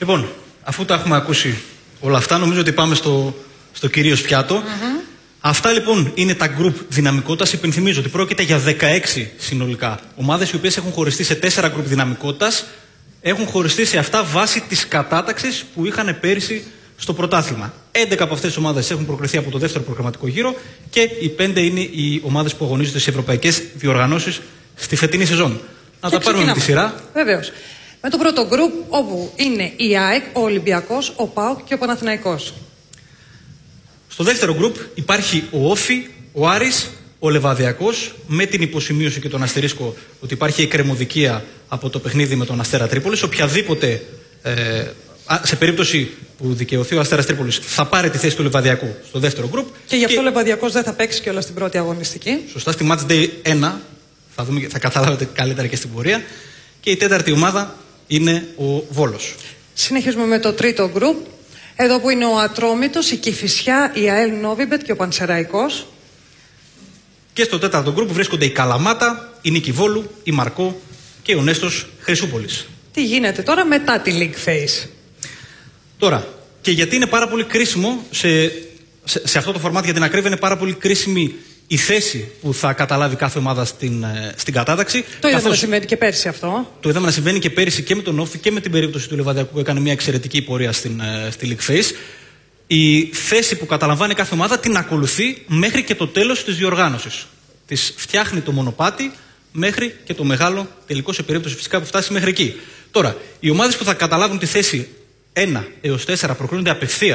Λοιπόν, αφού τα έχουμε ακούσει όλα αυτά, νομίζω ότι πάμε στο κυρίως πιάτο. Αυτά λοιπόν είναι τα γκρουπ δυναμικότητας. Υπενθυμίζω ότι πρόκειται για 16 συνολικά ομάδες, οι οποίες έχουν χωριστεί σε 4 γκρουπ δυναμικότητας. Έχουν χωριστεί σε αυτά βάσει της κατάταξης που είχαν πέρυσι στο πρωτάθλημα. 11 από αυτές τις ομάδες έχουν προκριθεί από το δεύτερο προγραμματικό γύρο και οι 5 είναι οι ομάδες που αγωνίζονται σε ευρωπαϊκές διοργανώσεις στη φετινή σεζόν. Να τα πάρουμε με τη σειρά. Βεβαίως. Με το πρώτο γκρουπ, όπου είναι η ΑΕΚ, ο Ολυμπιακός, ο ΠΑΟΚ και ο Παναθηναϊκός. Στο δεύτερο γκρουπ υπάρχει ο Όφι, ο Άρης, ο Λεβαδιακός, με την υποσημείωση και τον αστερίσκο ότι υπάρχει εκκρεμωδικία από το παιχνίδι με τον Αστέρα Τρίπολης. Οποιαδήποτε, σε περίπτωση που δικαιωθεί ο Αστέρας Τρίπολης, θα πάρει τη θέση του Λεβαδιακού στο δεύτερο γκρουπ. Και γι' αυτό ο Λεβαδιακός δεν θα παίξει κιόλας στην πρώτη αγωνιστική. Σωστά, στη Match Day 1, θα καταλάβετε καλύτερα και στην πορεία. Και η τέταρτη ομάδα είναι ο Βόλος. Συνεχίζουμε με το τρίτο γκρουπ. Εδώ που είναι ο Ατρόμητος, η Κηφισιά, η ΑΕΛ Νόβιμπετ και ο Πανσεραϊκός. Και στο τέταρτο γκρουπ βρίσκονται η Καλαμάτα, η Νίκη Βόλου, η Μαρκό και ο Νέστος Χρυσούπολης. Τι γίνεται τώρα μετά τη League Phase? Τώρα, και γιατί είναι πάρα πολύ κρίσιμο σε αυτό το φορμάτι, για την ακρίβεια, είναι πάρα πολύ κρίσιμη η θέση που θα καταλάβει κάθε ομάδα στην κατάταξη. Το είδαμε να συμβαίνει και πέρσι αυτό. Το είδαμε να συμβαίνει και πέρσι και με τον Όφη και με την περίπτωση του Λεβαδιακού που έκανε μια εξαιρετική πορεία στη League Phase. Η θέση που καταλαμβάνει κάθε ομάδα την ακολουθεί μέχρι και το τέλος της διοργάνωσης. Της φτιάχνει το μονοπάτι μέχρι και το μεγάλο τελικό, σε περίπτωση φυσικά που φτάσει μέχρι εκεί. Τώρα, οι ομάδες που θα καταλάβουν τη θέση 1 έως 4 προκρίνονται απευθείας.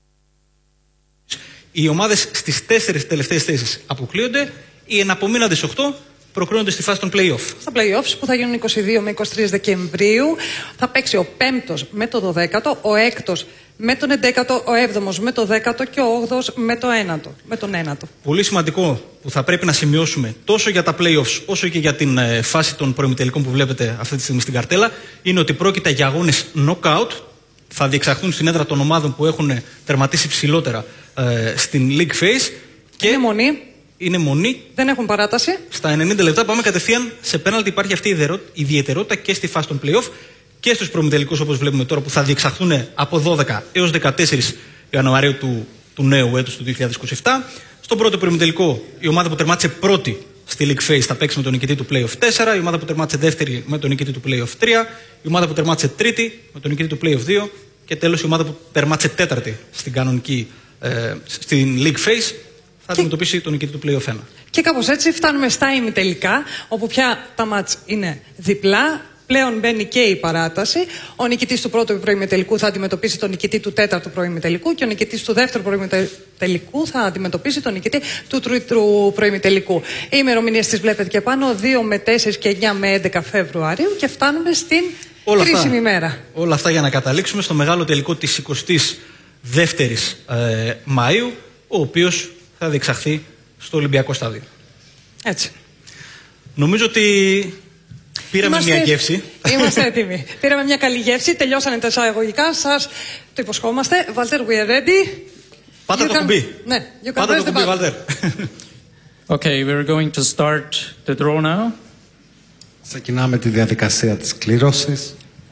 Οι ομάδες στις 4 τελευταίες θέσεις αποκλείονται. Οι εναπομείναντες 8 προκρίνονται στη φάση των play-off. Στα play-offs που θα γίνουν 22 με 23 Δεκεμβρίου θα παίξει ο 5ος με το 12ο, ο 6ος με τον 11ο, ο 7ος με το 10ο και ο 8ος με τον 9ο. Πολύ σημαντικό που θα πρέπει να σημειώσουμε τόσο για τα play-offs όσο και για την φάση των προημιτελικών που βλέπετε αυτή τη στιγμή στην καρτέλα είναι ότι πρόκειται για αγώνες knockout. Θα διεξαχθούν στην έδρα των ομάδων που έχουν τερματίσει ψηλότερα στην League Phase. Και είναι μονή. Δεν έχουν παράταση. Στα 90 λεπτά πάμε κατευθείαν σε πέναλτι. Υπάρχει αυτή η ιδιαιτερότητα και στη φάση των play-off και στους προημιτελικούς, όπως βλέπουμε τώρα, που θα διεξαχθούν από 12 έως 14 Ιανουαρίου του νέου έτους του 2027. Στον πρώτο προημιτελικό, η ομάδα που τερμάτισε πρώτη στη League Phase θα παίξει με τον νικητή του play-off 4, η ομάδα που τερμάτισε δεύτερη με τον νικητή του play-off 3, η ομάδα που τερμάτισε τρίτη με τον νικητή του play-off 2 και τέλος η ομάδα που τερμάτισε τέταρτη στην κανονική στην League Phase θα αντιμετωπίσει τον νικητή του play-off 1. Και κάπως έτσι φτάνουμε στα ημιτελικά, όπου πια τα μάτς είναι διπλά. Πλέον μπαίνει και η παράταση. Ο νικητής του πρώτου προημιτελικού θα αντιμετωπίσει τον νικητή του τέταρτου προημιτελικού και ο νικητής του δεύτερου προημιτελικού θα αντιμετωπίσει τον νικητή του τρίτου προημιτελικού. Οι ημερομηνίες τις βλέπετε και πάνω, 2 με 4 και 9 με 11 Φεβρουαρίου και φτάνουμε στην κρίσιμη μέρα. Όλα αυτά για να καταλήξουμε στο μεγάλο τελικό της 22ης Μαΐου, ο οποίος θα διεξαχθεί στο Ολυμπιακό Στάδιο. Έτσι. Νομίζω ότι πήραμε μια γεύση. Είμαστε έτοιμοι. Πήραμε μια καλή γεύση. Τελειώσανε τα εισαγωγικά. Σας το υποσχόμαστε. Walter, we are ready. Πάτα το κουμπί. Ναι, πάτα το κουμπί, Walter. Okay, we're going to start the draw now. Ξεκινάμε τη διαδικασία της κλήρωσης.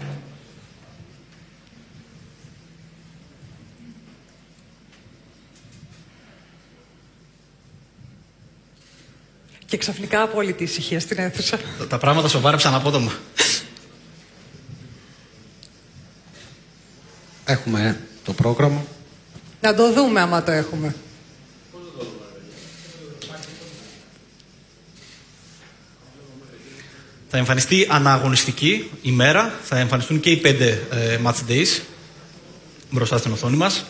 Και ξαφνικά απόλυτη ησυχία στην αίθουσα. Τα πράγματα σοβάρεψαν απότομα. Έχουμε το πρόγραμμα. Να το δούμε άμα το έχουμε. Θα εμφανιστεί αναγωνιστική ημέρα. Θα εμφανιστούν και οι 5 match days μπροστά στην οθόνη μας.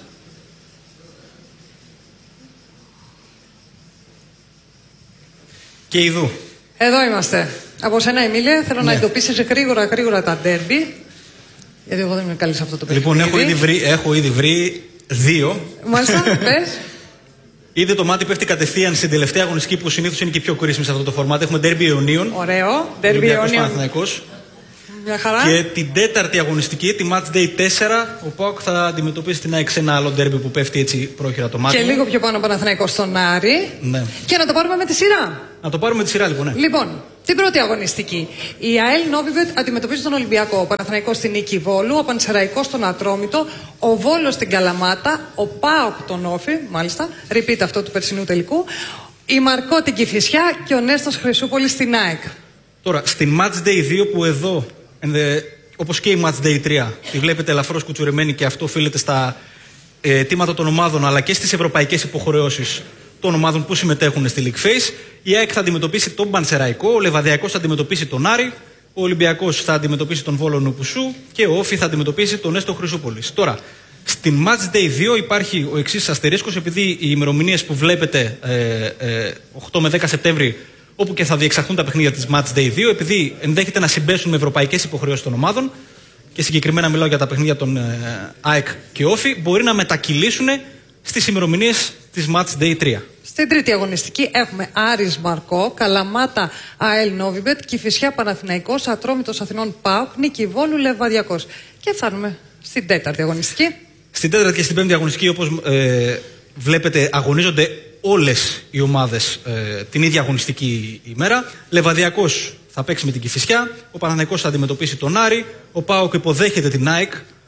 Και ειδού. Εδώ είμαστε. Από σένα, Εμίλια, θέλω να εντοπίσεις γρήγορα τα ντέρμπι. Γιατί εγώ δεν είμαι καλή σε αυτό το παιχνίδι. Λοιπόν, έχω ήδη βρει 2. Μάλιστα, πες. Ήδη το μάτι πέφτει κατευθείαν στην τελευταία αγωνιστική που συνήθως είναι και πιο κρίσιμη σε αυτό το φορμάτι. Έχουμε ντέρμπι Ιωνίων. Ωραίο. Ντέρμπι Ιωνίων. Μια χαρά. Και την τέταρτη αγωνιστική, τη Match Day 4, ο ΠΑΟΚ θα αντιμετωπίσει την ΑΕΚ σε ένα άλλο ντέρμπι που πέφτει έτσι πρόχειρα το μάτι. Και λίγο πιο πάνω Παναθηναϊκός στον Άρη. Ναι. Και να το πάρουμε με τη σειρά. Να το πάρουμε τη σειρά λοιπόν, ναι. Λοιπόν, την πρώτη αγωνιστική. Η ΑΕΛ Νόβιμπετ αντιμετωπίζει τον Ολυμπιακό. Ο Παναθηναϊκός στην Νίκη Βόλου, ο Πανσεραϊκός στον Ατρόμητο, ο Βόλος στην Καλαμάτα, ο ΠΑΟΚ τον Όφη, μάλιστα, repeat αυτό του περσινού τελικού, η Μαρκό την Κηφισιά και ο Νέστος Χρυσούπολης στην ΑΕΚ. Τώρα, στην Match Day 2 που εδώ, όπως και η Match Day 3, τη βλέπετε ελαφρώς κουτσουρεμένη και αυτό οφείλεται στα αιτήματα των ομάδων αλλά και στις ευρωπαϊκές υποχρεώσεις των ομάδων που συμμετέχουν στη League Phase. Η ΑΕΚ θα αντιμετωπίσει τον Πανσεραϊκό, ο Λεβαδιακός θα αντιμετωπίσει τον Άρη, ο Ολυμπιακός θα αντιμετωπίσει τον Βόλο Νουκουσού και ο Όφη θα αντιμετωπίσει τον Νέστο Χρυσούπολης. Τώρα, στην Match Day 2 υπάρχει ο εξής αστερίσκος, επειδή οι ημερομηνίες που βλέπετε 8 με 10 Σεπτέμβρη, όπου και θα διεξαχθούν τα παιχνίδια της Match Day 2, επειδή ενδέχεται να συμπέσουν με ευρωπαϊκές υποχρεώσεις των ομάδων, και συγκεκριμένα μιλάω για τα παιχνίδια των ΑΕΚ και Όφη, μπορεί να μετακυλήσουν στις ημερομηνίες της Match Day 3. Στην τρίτη αγωνιστική έχουμε Άρης Μαρκό, Καλαμάτα ΑΕΛ Νόβιμπετ, Κηφισιά Παναθηναϊκός, Ατρόμητος Αθηνών ΠΑΟΚ, Νίκη Βόλου Λεβαδιακός. Και φτάνουμε στην τέταρτη αγωνιστική. Στην τέταρτη και στην πέμπτη αγωνιστική, όπως βλέπετε, αγωνίζονται όλες οι ομάδες την ίδια αγωνιστική ημέρα. Λεβαδιακός θα παίξει με την Κηφισιά, ο Παναθηναϊκός θα αντιμετωπίσει τον Άρη, ο ΠΑΟΚ υποδέχεται την ΑΕΚ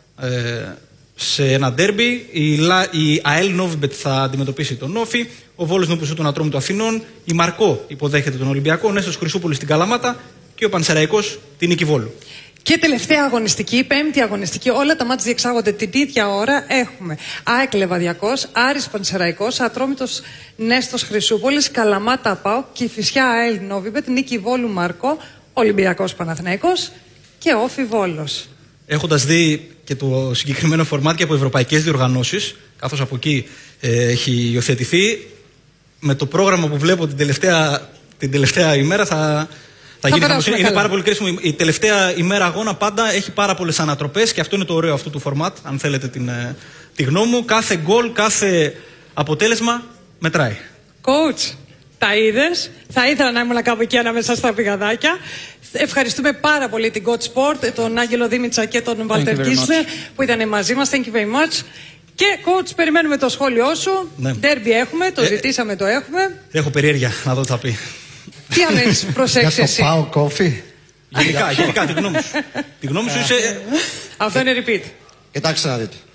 σε ένα ντέρμπι, η ΑΕΛ Νόβιμπετ θα αντιμετωπίσει τον Όφη, ο Βόλος Νουκουσού τον Ατρόμητο Αθηνών, η Μαρκό υποδέχεται τον Ολυμπιακό, ο Νέστος Χρυσούπολης στην Καλαμάτα και ο Πανσεραϊκός την Νίκη Βόλου. Και τελευταία αγωνιστική, πέμπτη αγωνιστική, όλα τα μάτια διεξάγονται την ίδια ώρα. Έχουμε ΑΕΚ Λεβαδιακός, Άρης Πανσεραϊκός, Ατρόμητος Νέστος Χρυσούπολης, Καλαμάτα ΠΑΟΚ, Κηφισιά ΑΕΛ Νόβιμπετ, Νίκη Βόλου Μαρκό, Ολυμπιακός Παναθηναϊκός και Όφη Βόλος. Έχοντας δει και το συγκεκριμένο φορμάτ και από ευρωπαϊκές διοργανώσεις, καθώς από εκεί έχει υιοθετηθεί, με το πρόγραμμα που βλέπω την τελευταία ημέρα θα γίνει χαμοσύνη. Είναι πάρα πολύ κρίσιμο. Η τελευταία ημέρα αγώνα πάντα έχει πάρα πολλές ανατροπές και αυτό είναι το ωραίο αυτού του φορμάτ, αν θέλετε τη γνώμη μου. Κάθε γκολ, κάθε αποτέλεσμα μετράει. Coach, τα είδες. Θα ήθελα να ήμουν κάπου εκεί ανάμεσα στα πηγαδάκια. Ευχαριστούμε πάρα πολύ την Coach Sport, τον Άγγελο Δήμητσα και τον Βάλτερ Κίσλερ που ήταν μαζί μας. Thank you very much. Και coach, περιμένουμε το σχόλιο σου. Ναι. Ντέρμπι έχουμε, το ζητήσαμε, το έχουμε. Έχω περιέργεια να δω τι θα πει. Τι αν έχεις προσέξει εσύ? Για το ΠΑΟΚ Όφη. Γενικά, τη γνώμη σου. Τη γνώμη σου είσαι... Αυτό είναι repeat. Κοιτάξτε να δείτε.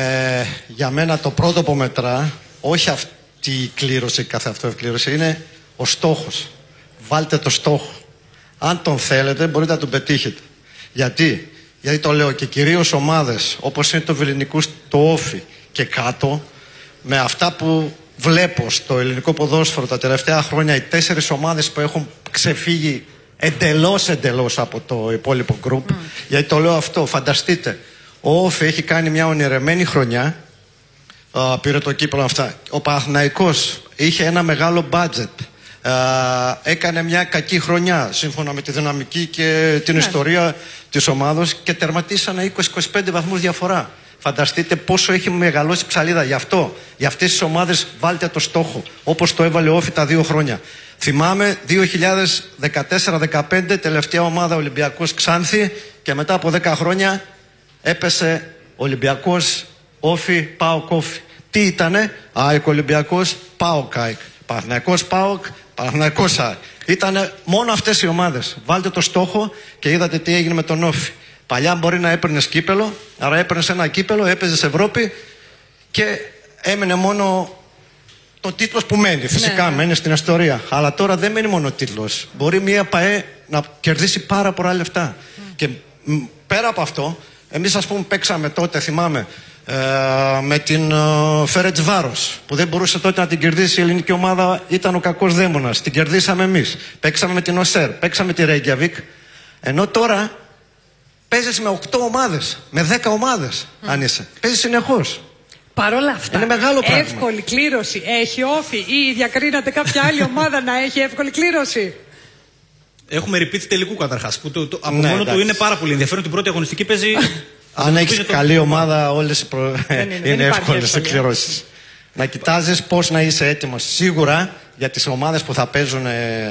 Για μένα το πρώτο που μετρά, όχι αυτή η κλήρωση, καθ' αυτό ευκλήρωση, είναι ο στόχος. Βάλτε το στόχο. Αν τον θέλετε, μπορείτε να τον πετύχετε. Γιατί το λέω, και κυρίως ομάδες όπως είναι το Βελληνικού, το Όφη και κάτω, με αυτά που βλέπω στο ελληνικό ποδόσφαιρο τα τελευταία χρόνια, οι 4 ομάδες που έχουν ξεφύγει εντελώς από το υπόλοιπο γκρουπ. Γιατί το λέω αυτό, φανταστείτε, ο Όφη έχει κάνει μια ονειρεμένη χρονιά, πήρε το κύπελλο αυτά. Ο Παναθηναϊκός είχε ένα μεγάλο budget, έκανε μια κακή χρονιά σύμφωνα με τη δυναμική και την ιστορία της ομάδος και τερματίσανε 20-25 βαθμούς διαφορά. Φανταστείτε πόσο έχει μεγαλώσει η ψαλίδα. Γι' αυτό, για αυτές τις ομάδες βάλτε το στόχο, όπως το έβαλε ο Όφη τα 2 χρόνια. Θυμάμαι 2014-15 τελευταία ομάδα Ολυμπιακός Ξάνθη και μετά από 10 χρόνια έπεσε Ολυμπιακός Όφη, ΠΑΟΚ Όφη. Τι ήτανε? ΑΕΚ Ολυμπιακός, ΠΑΟΚ ΑΕΚ. Παναθηναϊκός ΠΑΟΚ, Παναθηναϊκός ΑΕΚ. Ήτανε μόνο αυτές οι ομάδες. Βάλτε το στόχο και είδατε τι έγινε με τον Όφη. Παλιά μπορεί να έπαιρνες κύπελο, άρα έπαιρνες ένα κύπελο, έπαιζες Ευρώπη και έμενε μόνο το τίτλος που μένει. Φυσικά μένει στην ιστορία. Αλλά τώρα δεν μένει μόνο ο τίτλος. Μπορεί μια ΠΑΕ να κερδίσει πάρα πολλά λεφτά. Και πέρα από αυτό, εμείς ας πούμε παίξαμε τότε, θυμάμαι, με την Φερετσβάρος, που δεν μπορούσε τότε να την κερδίσει η ελληνική ομάδα, ήταν ο κακός δαίμονας. Την κερδίσαμε εμείς. Παίξαμε με την Οσέρ, παίξαμε τη Ρέγκιαβικ. Ενώ τώρα παίζεις με 8 ομάδες, με 10 ομάδες, αν είσαι. Παίζεις συνεχώς. Παρ' όλα αυτά, είναι μεγάλο πράγμα. Εύκολη κλήρωση έχει Όφη ή διακρίνατε κάποια άλλη ομάδα να έχει εύκολη κλήρωση? Έχουμε repeat τελικού καταρχάς. Που από μόνο του είναι πάρα πολύ ενδιαφέρον. Την πρώτη αγωνιστική παίζει. Αν έχεις καλή ομάδα, όλες είναι εύκολες οι κληρώσεις. Να κοιτάζεις πώς να είσαι έτοιμος. Σίγουρα για τις ομάδες που θα παίζουν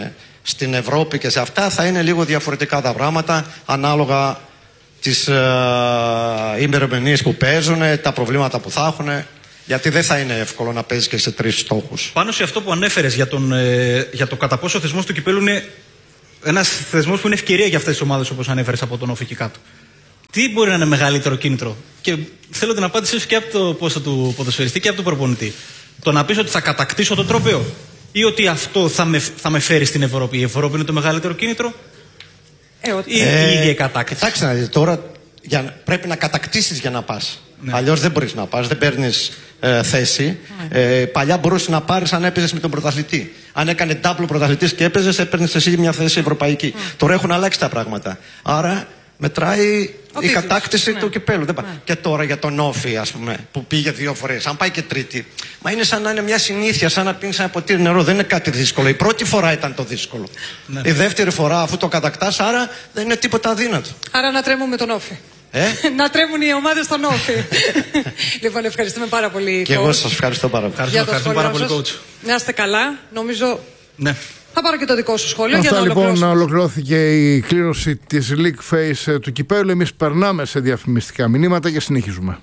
στην Ευρώπη και σε αυτά θα είναι λίγο διαφορετικά τα πράγματα ανάλογα τις ημερομηνίες που παίζουν, τα προβλήματα που θα έχουν. Γιατί δεν θα είναι εύκολο να παίζει και σε 3 στόχους. Πάνω σε αυτό που ανέφερες για το κατά πόσο ο θεσμός του κυπέλλου είναι ένας θεσμός που είναι ευκαιρία για αυτές τις ομάδες, όπως ανέφερες από τον Όφη και κάτω. Τι μπορεί να είναι μεγαλύτερο κίνητρο? Και θέλω την απάντηση και από το πόσο του ποδοσφαιριστή και από τον προπονητή. Το να πεις ότι θα κατακτήσω το τρόπαιο ή ότι αυτό θα με φέρει στην Ευρώπη. Η Ευρώπη είναι το μεγαλύτερο κίνητρο ή η ίδια η κατάκτηση? Κοιτάξτε να δείτε, τώρα πρέπει να κατακτήσεις για να πας. Ναι. Αλλιώς δεν μπορείς να πας, δεν παίρνεις θέση. Παλιά μπορούσες να πάρεις αν έπαιζες με τον πρωταθλητή. Αν έκανε double πρωταθλητής και έπαιζες, έπαιρνες εσύ μια θέση ευρωπαϊκή. Τώρα έχουν αλλάξει τα πράγματα. Άρα μετράει η κατάκτηση του κυπέλλου. Και τώρα για τον Όφη, ας πούμε, που πήγε 2 φορές, αν πάει και τρίτη, μα είναι σαν να είναι μια συνήθεια, σαν να πίνεις ένα ποτήρι νερό. Δεν είναι κάτι δύσκολο. Η πρώτη φορά ήταν το δύσκολο. Ναι. Η δεύτερη φορά, αφού το κατακτάς, άρα δεν είναι τίποτα αδύνατο. Άρα να τρέμουμε τον Όφη. Να τρέμουν οι ομάδες στον Όφη. Λοιπόν, ευχαριστούμε πάρα πολύ. Και εγώ σας ευχαριστώ πάρα πολύ. Ευχαριστούμε πάρα πολύ, coach. Να είστε καλά. Νομίζω. Ναι. Θα πάρω και το δικό σου σχόλιο. Αυτά λοιπόν, ολοκληρώθηκε η κλήρωση της League Phase του κυπέλλου. Εμείς περνάμε σε διαφημιστικά μηνύματα και συνεχίζουμε.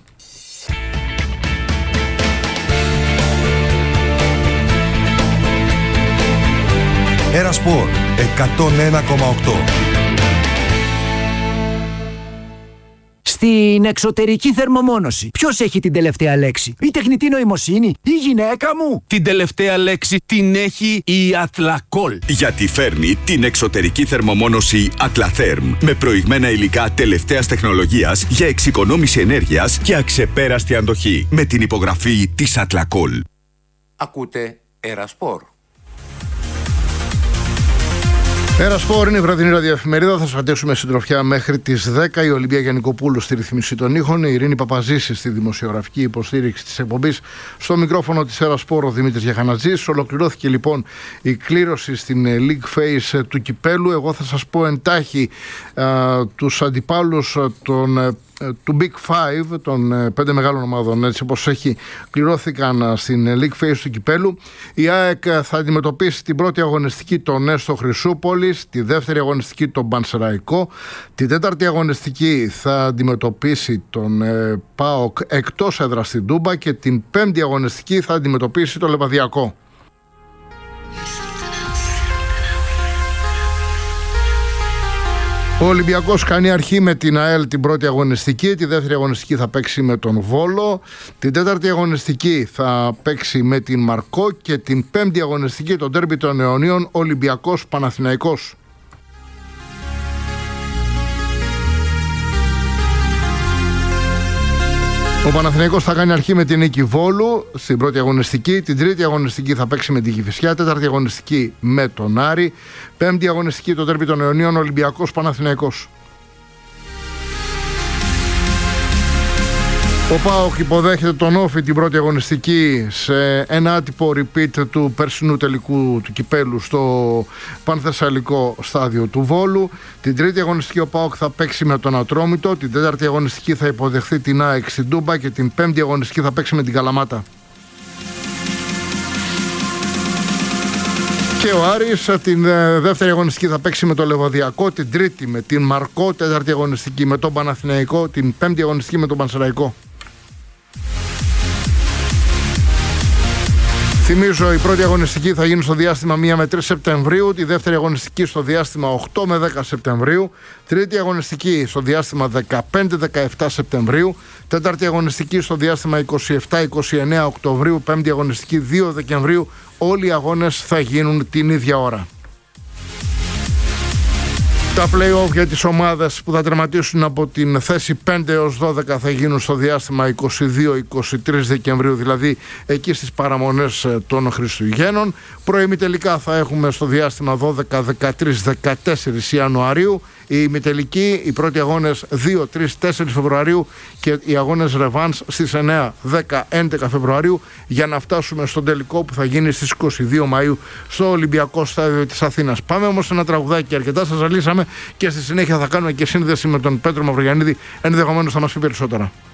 Ερασπορ 101,8. Στην εξωτερική θερμομόνωση, ποιος έχει την τελευταία λέξη? Η τεχνητή νοημοσύνη, η γυναίκα μου? Την τελευταία λέξη την έχει η Athlacol. Γιατί φέρνει την εξωτερική θερμομόνωση Atlatherm με προηγμένα υλικά τελευταίας τεχνολογίας για εξοικονόμηση ενέργειας και αξεπέραστη αντοχή. Με την υπογραφή της Athlacol. Ακούτε Ερασπορ. Ερασπορ είναι η βραδινή ραδιοεφημερίδα. Θα σας κρατήσουμε συντροφιά μέχρι τις 10. Η Ολυμπία Γιαννικοπούλου στη ρυθμίση των ήχων, η Ειρήνη Παπαζήση στη δημοσιογραφική υποστήριξη της εκπομπής. Στο μικρόφωνο της Ερασπορ ο Δημήτρης Γιαχανατζής. Ολοκληρώθηκε λοιπόν η κλήρωση στην League Phase του κυπέλλου. Εγώ θα σας πω εντάχει τους αντιπάλους του Big Five, των 5 μεγάλων ομάδων, έτσι όπως κληρώθηκαν στην League Phase του κυπέλλου. Η ΑΕΚ θα αντιμετωπίσει την πρώτη αγωνιστική τον Έστω Χρυσούπολης, τη δεύτερη αγωνιστική τον Πανσεραϊκό, την τέταρτη αγωνιστική θα αντιμετωπίσει τον ΠΑΟΚ εκτός έδρας στην Τούμπα και την πέμπτη αγωνιστική θα αντιμετωπίσει τον Λεβαδιακό. Ο Ολυμπιακός κάνει αρχή με την ΑΕΛ την πρώτη αγωνιστική, τη δεύτερη αγωνιστική θα παίξει με τον Βόλο, την τέταρτη αγωνιστική θα παίξει με την Μαρκό και την πέμπτη αγωνιστική τον ντέρμπι των Αιωνίων Ολυμπιακός Παναθηναϊκός. Ο Παναθηναϊκός θα κάνει αρχή με την νίκη Βόλου στην πρώτη αγωνιστική. Την τρίτη αγωνιστική θα παίξει με την Κηφισιά. Τέταρτη αγωνιστική με τον Άρη. Πέμπτη αγωνιστική το ντέρμπι των Αιωνίων Ολυμπιακός Παναθηναϊκός. Ο ΠΑΟΚ υποδέχεται τον Όφη την πρώτη αγωνιστική σε ένα άτυπο repeat του περσινού τελικού του κυπέλλου στο πανθεσσαλικό στάδιο του Βόλου. Την τρίτη αγωνιστική ο ΠΑΟΚ θα παίξει με τον Ατρόμητο. Την τέταρτη αγωνιστική θα υποδεχθεί την ΑΕΚ στην Τούμπα και την πέμπτη αγωνιστική θα παίξει με την Καλαμάτα. Και ο Άρης την δεύτερη αγωνιστική θα παίξει με το Λεβαδιακό, την τρίτη με την Μαρκό, τέταρτη αγωνιστική με τον Παναθηναϊκό, την πέμπτη αγωνιστική με τον Πανσεραϊκό. Θυμίζω, η πρώτη αγωνιστική θα γίνει στο διάστημα 1 με 3 Σεπτεμβρίου, τη δεύτερη αγωνιστική στο διάστημα 8 με 10 Σεπτεμβρίου, τρίτη αγωνιστική στο διάστημα 15-17 Σεπτεμβρίου, τέταρτη αγωνιστική στο διάστημα 27-29 Οκτωβρίου, πέμπτη αγωνιστική 2 Δεκεμβρίου. Όλοι οι αγώνες θα γίνουν την ίδια ώρα. Τα play-off για τις ομάδες που θα τερματίσουν από την θέση 5 έως 12 θα γίνουν στο διάστημα 22-23 Δεκεμβρίου, δηλαδή εκεί στις παραμονές των Χριστουγέννων. Προημιτελικά θα έχουμε στο διάστημα 12, 13, 14 Ιανουαρίου. Οι ημιτελικοί, οι πρώτοι αγώνες 2, 3, 4 Φεβρουαρίου και οι αγώνες ρεβάνς στις 9, 10, 11 Φεβρουαρίου για να φτάσουμε στον τελικό που θα γίνει στις 22 Μαΐου στο Ολυμπιακό Στάδιο της Αθήνας. Πάμε όμως σε ένα τραγουδάκι, αρκετά σας ζαλίσαμε και στη συνέχεια θα κάνουμε και σύνδεση με τον Πέτρο Μαυρογιαννίδη, ενδεχομένως θα μας πει περισσότερα.